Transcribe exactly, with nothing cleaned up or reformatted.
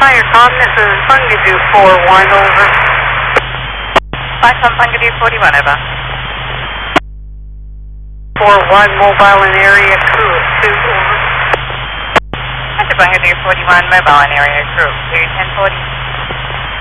Firecom, this is Bungadoo four one, over. Firecom, Bungadoo forty-one, over. four one, mobile in area, crew two, over. Bungadoo forty-one, mobile in area, crew two, ten forty.